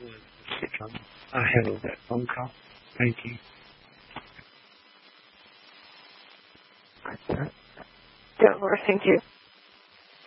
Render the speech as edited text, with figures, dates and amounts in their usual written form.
I handled that phone call. Thank you. Yeah, Laura, thank you.